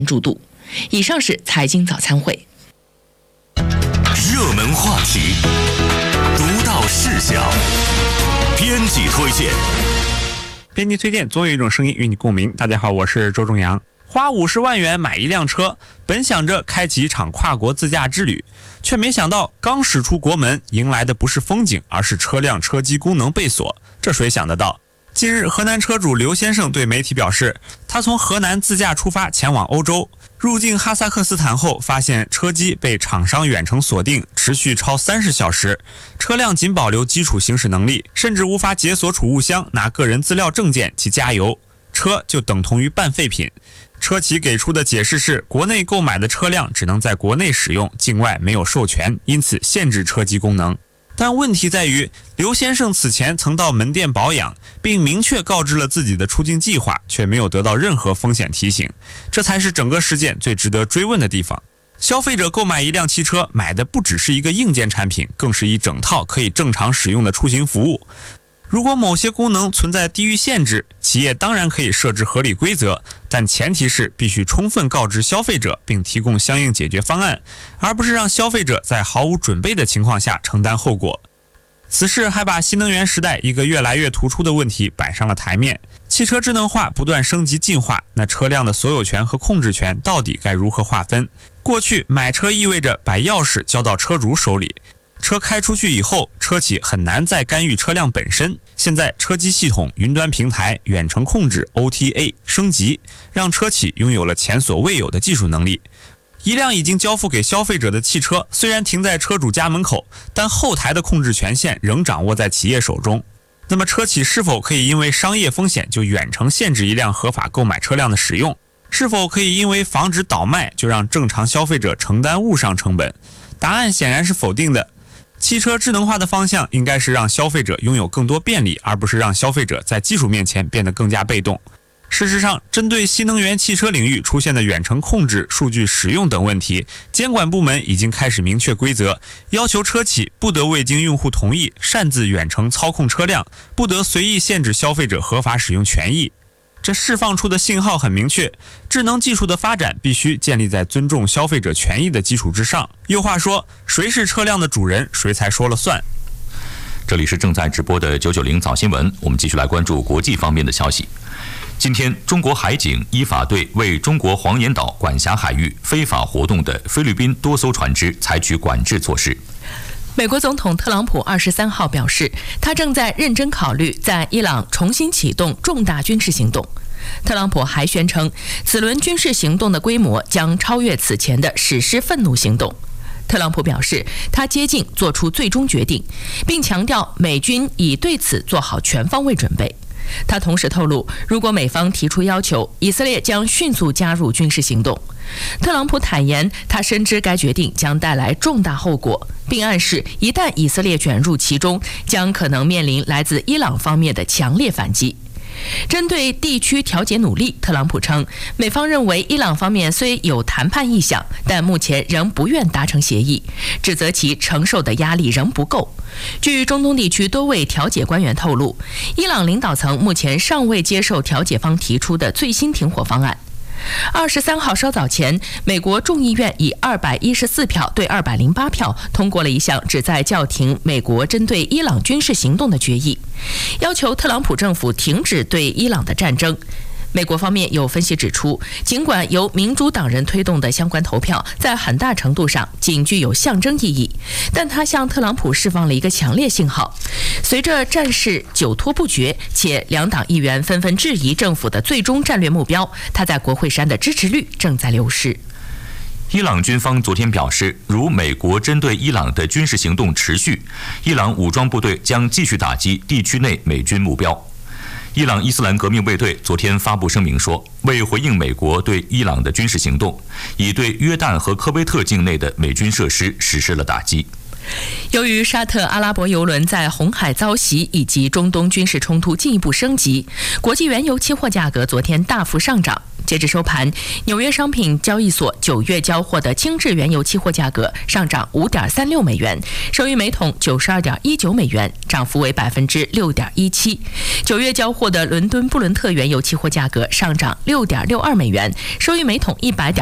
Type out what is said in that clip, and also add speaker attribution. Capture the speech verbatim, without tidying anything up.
Speaker 1: 注度。以上是财经早餐会。
Speaker 2: 热门话题，独到视角，编辑推荐。
Speaker 3: 编辑推荐，总有一种声音与你共鸣。大家好，我是周仲阳。花五十万元买一辆车，本想着开启一场跨国自驾之旅，却没想到刚驶出国门，迎来的不是风景，而是车辆车机功能被锁。这谁想得到？近日，河南车主刘先生对媒体表示，他从河南自驾出发前往欧洲，入境哈萨克斯坦后，发现车机被厂商远程锁定，持续超三十小时，车辆仅保留基础行驶能力，甚至无法解锁储物箱拿个人资料证件及加油，车就等同于半废品。车企给出的解释是，国内购买的车辆只能在国内使用，境外没有授权，因此限制车机功能。但问题在于，刘先生此前曾到门店保养，并明确告知了自己的出境计划，却没有得到任何风险提醒，这才是整个事件最值得追问的地方。消费者购买一辆汽车，买的不只是一个硬件产品，更是一整套可以正常使用的出行服务。如果某些功能存在地域限制，企业当然可以设置合理规则，但前提是必须充分告知消费者，并提供相应解决方案，而不是让消费者在毫无准备的情况下承担后果。此事还把新能源时代一个越来越突出的问题摆上了台面。汽车智能化不断升级进化，那车辆的所有权和控制权到底该如何划分？过去买车意味着把钥匙交到车主手里，车开出去以后，车企很难再干预车辆本身。现在车机系统、云端平台、远程控制 O T A 升级，让车企拥有了前所未有的技术能力。一辆已经交付给消费者的汽车，虽然停在车主家门口，但后台的控制权限仍掌握在企业手中。那么车企是否可以因为商业风险就远程限制一辆合法购买车辆的使用？是否可以因为防止倒卖就让正常消费者承担误伤成本？答案显然是否定的。汽车智能化的方向应该是让消费者拥有更多便利，而不是让消费者在技术面前变得更加被动。事实上，针对新能源汽车领域出现的远程控制、数据使用等问题，监管部门已经开始明确规则，要求车企不得未经用户同意擅自远程操控车辆，不得随意限制消费者合法使用权益。这释放出的信号很明确，智能技术的发展必须建立在尊重消费者权益的基础之上。有话说，谁是车辆的主人，谁才说了算。
Speaker 2: 这里是正在直播的九九零早新闻，我们继续来关注国际方面的消息。今天，中国海警依法对为中国黄岩岛管辖海域非法活动的菲律宾多艘船只采取管制措施。
Speaker 1: 美国总统特朗普二十三号表示，他正在认真考虑在伊朗重新启动重大军事行动。特朗普还宣称，此轮军事行动的规模将超越此前的史诗愤怒行动。特朗普表示，他接近做出最终决定，并强调美军已对此做好全方位准备。他同时透露，如果美方提出要求，以色列将迅速加入军事行动。特朗普坦言，他深知该决定将带来重大后果，并暗示一旦以色列卷入其中，将可能面临来自伊朗方面的强烈反击。针对地区调解努力，特朗普称，美方认为伊朗方面虽有谈判意向，但目前仍不愿达成协议，指责其承受的压力仍不够。据中东地区多位调解官员透露，伊朗领导层目前尚未接受调解方提出的最新停火方案。二十三号稍早前，美国众议院以二百一十四票对二百零八票通过了一项旨在叫停美国针对伊朗军事行动的决议，要求特朗普政府停止对伊朗的战争。美国方面有分析指出，尽管由民主党人推动的相关投票在很大程度上仅具有象征意义，但它向特朗普释放了一个强烈信号。随着战事久拖不决，且两党议员纷纷质疑政府的最终战略目标，他在国会山的支持率正在流失。
Speaker 2: 伊朗军方昨天表示，如美国针对伊朗的军事行动持续，伊朗武装部队将继续打击地区内美军目标。伊朗伊斯兰革命卫队昨天发布声明说，为回应美国对伊朗的军事行动，已对约旦和科威特境内的美军设施实施了打击。
Speaker 1: 由于沙特阿拉伯油轮在红海遭袭以及中东军事冲突进一步升级，国际原油期货价格昨天大幅上涨。截至收盘，纽约商品交易所九月交货的轻质原油期货价格上涨 五点三六美元，收于每桶 九十二点一九美元，涨幅为 百分之六点一七。九月交货的伦敦布伦特原油期货价格上涨 六点六二美元，收于每桶 一百点